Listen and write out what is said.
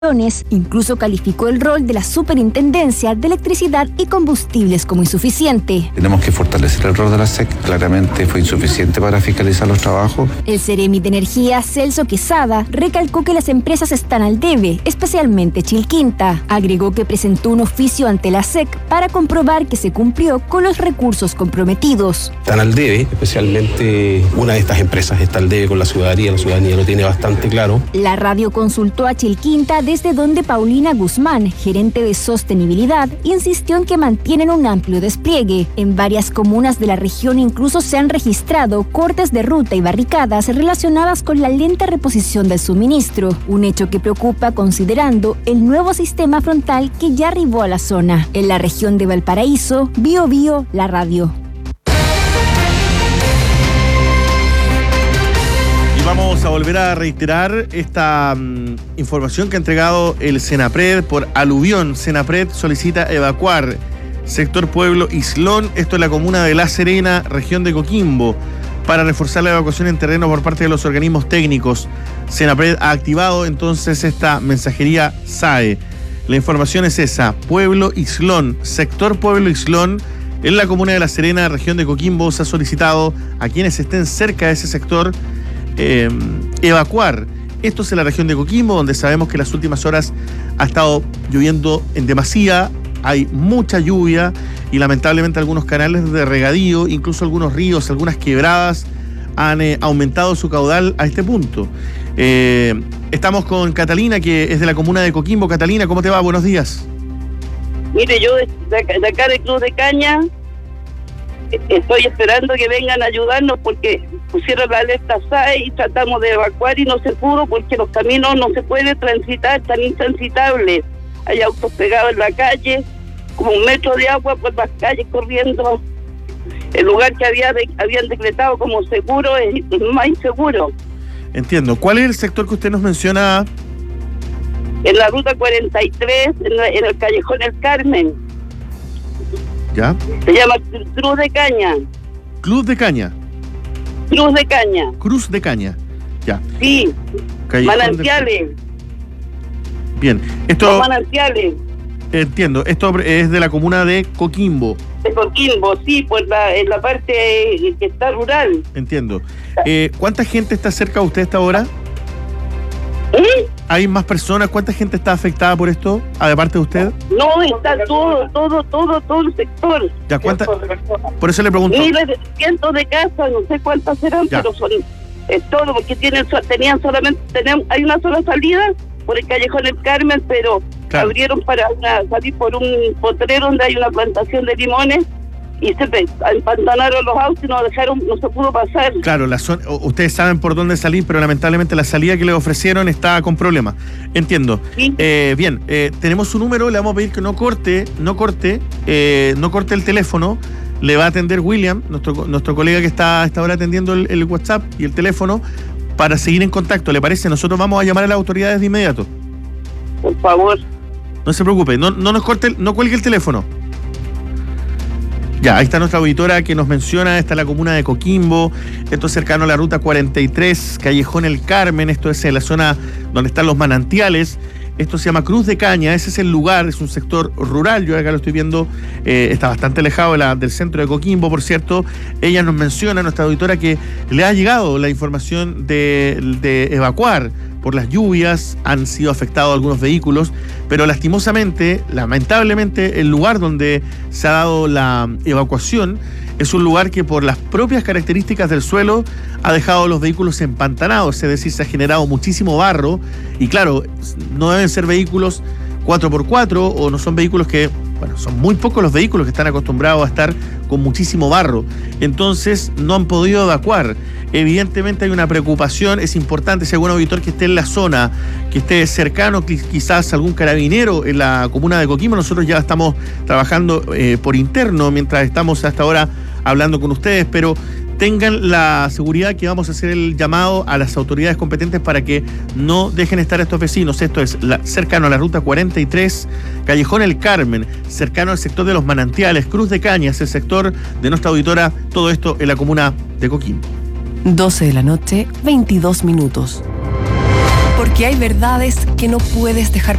Incluso calificó el rol de la Superintendencia de Electricidad y Combustibles como insuficiente. Tenemos que fortalecer el rol de la SEC. Claramente fue insuficiente para fiscalizar los trabajos. El Ceremi de Energía, Celso Quesada, recalcó que las empresas están al debe, especialmente Chilquinta. Agregó que presentó un oficio ante la SEC para comprobar que se cumplió con los recursos comprometidos. Están al debe, especialmente una de estas empresas está al debe con la ciudadanía lo tiene bastante claro. La radio consultó a Chilquinta, desde donde Paulina Guzmán, gerente de sostenibilidad, insistió en que mantienen un amplio despliegue. En varias comunas de la región incluso se han registrado cortes de ruta y barricadas relacionadas con la lenta reposición del suministro, un hecho que preocupa considerando el nuevo sistema frontal que ya arribó a la zona. En la región de Valparaíso, Bio, la radio. Vamos a volver a reiterar esta información que ha entregado el Senapred por aluvión. Senapred solicita evacuar sector Pueblo Islón, esto es la comuna de La Serena, región de Coquimbo, para reforzar la evacuación en terreno por parte de los organismos técnicos. Senapred ha activado entonces esta mensajería SAE. La información es esa: Pueblo Islón, sector Pueblo Islón, en la comuna de La Serena, región de Coquimbo. Se ha solicitado a quienes estén cerca de ese sector evacuar. Esto es en la región de Coquimbo, donde sabemos que en las últimas horas ha estado lloviendo en demasía, hay mucha lluvia y lamentablemente algunos canales de regadío, incluso algunos ríos, algunas quebradas han aumentado su caudal a este punto. Estamos con Catalina, que es de la comuna de Coquimbo. Catalina, ¿cómo te va? Buenos días. Mire, yo de acá de Cruz de Caña estoy esperando que vengan a ayudarnos porque pusieron la alerta SAE y tratamos de evacuar y no se pudo porque los caminos no se puede transitar, están intransitables. Hay autos pegados en la calle, como 1 metro de agua por las calles corriendo. El lugar que habían decretado como seguro es más inseguro. Entiendo. ¿Cuál es el sector que usted nos menciona? En la ruta 43, en el callejón El Carmen. ¿Ya? Se llama Cruz de Caña. Cruz de Caña. Cruz de Caña. Cruz de Caña. Ya. Sí. Callejón Manantiales. Bien. Los manantiales. Entiendo. Esto es de la comuna de Coquimbo. De Coquimbo, sí, pues en la parte que está rural. Entiendo. ¿Cuánta gente está cerca de usted a esta hora? ¿Hay más personas? ¿Cuánta gente está afectada por esto, aparte de usted? No, está todo el sector. Ya, ¿cuánta? Por eso le pregunto. Miles de cientos de casas, no sé cuántas serán, ya. Pero es todo, porque hay una sola salida por el callejón El Carmen, pero claro, abrieron para salir por un potrero donde hay una plantación de limones y se empantanaron los autos y no se pudo pasar. Claro, ustedes saben por dónde salir, pero lamentablemente la salida que les ofrecieron está con problemas. Entiendo. ¿Sí? Bien, tenemos su número, le vamos a pedir que no corte el teléfono. Le va a atender William, nuestro colega que está ahora atendiendo el WhatsApp y el teléfono, para seguir en contacto. ¿Le parece? Nosotros vamos a llamar a las autoridades de inmediato. Por favor. No se preocupe, no nos corte, no cuelgue el teléfono. Ya, ahí está nuestra auditora que nos menciona, está en la comuna de Coquimbo, esto es cercano a la ruta 43, Callejón El Carmen, esto es en la zona donde están los manantiales. Esto se llama Cruz de Caña, ese es el lugar, es un sector rural, yo acá lo estoy viendo, está bastante alejado del centro de Coquimbo, por cierto. Ella nos menciona, nuestra auditora, que le ha llegado la información de evacuar por las lluvias, han sido afectados algunos vehículos, pero lamentablemente, el lugar donde se ha dado la evacuación es un lugar que por las propias características del suelo ha dejado los vehículos empantanados, es decir, se ha generado muchísimo barro y claro, no deben ser vehículos 4x4 o no son vehículos son muy pocos los vehículos que están acostumbrados a estar con muchísimo barro, entonces no han podido evacuar. Evidentemente hay una preocupación, es importante, si algún auditor que esté en la zona, que esté cercano, quizás algún carabinero en la comuna de Coquimbo, nosotros ya estamos trabajando por interno mientras estamos hasta ahora hablando con ustedes, pero tengan la seguridad que vamos a hacer el llamado a las autoridades competentes para que no dejen estar a estos vecinos. Esto es cercano a la ruta 43, Callejón El Carmen, cercano al sector de los manantiales, Cruz de Caña, es el sector de nuestra auditora, todo esto en la comuna de Coquimbo. 12 de la noche, 22 minutos. Porque que hay verdades que no puedes dejar